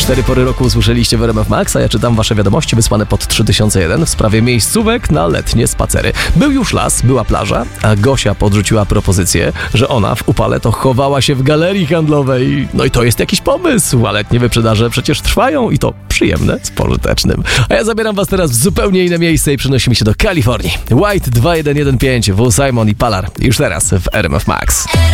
4 pory roku usłyszeliście w RMF Max, a ja czytam wasze wiadomości wysłane pod 3001 w sprawie miejscówek na letnie spacery. Był już las, była plaża, a Gosia podrzuciła propozycję, że ona w upale to chowała się w galerii handlowej. No i to jest jakiś pomysł, a letnie wyprzedaże przecież trwają i to przyjemne z pożytecznym. A ja zabieram was teraz w zupełnie inne miejsce i przenosimy się do Kalifornii. White 2115, W. Simon i Palar. Już teraz w RMF Max.